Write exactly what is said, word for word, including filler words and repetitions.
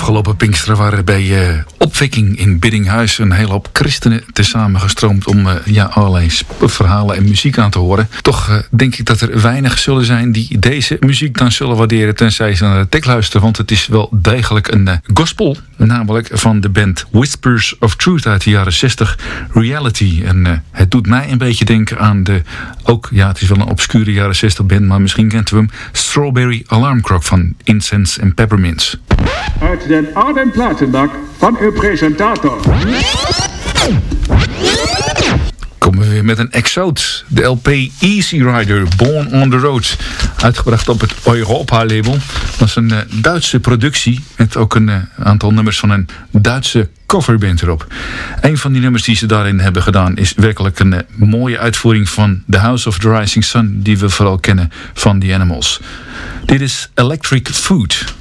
Afgelopen Pinksteren waren bij uh, opwekking in Biddinghuis een hele hoop christenen tezamen gestroomd om uh, ja, allerlei verhalen en muziek aan te horen. Toch uh, denk ik dat er weinig zullen zijn die deze muziek dan zullen waarderen tenzij ze naar de tekst luisteren, want het is wel degelijk een uh, gospel, namelijk van de band Whispers of Truth uit de jaren zestig, Reality. En uh, het doet mij een beetje denken aan de, ook ja, het is wel een obscure jaren zestig band, maar misschien kent u hem, Strawberry Alarm Clock van Incense and Peppermints. Uit den oude platenbak van uw presentator. Komen we weer met een exoot. De L P Easy Rider, Born on the Road. Uitgebracht op het Europa-label. Dat is een uh, Duitse productie. Met ook een uh, aantal nummers van een Duitse coverband erop. Een van die nummers die ze daarin hebben gedaan is werkelijk een uh, mooie uitvoering van The House of the Rising Sun, die we vooral kennen van The Animals. Dit is Electric Food.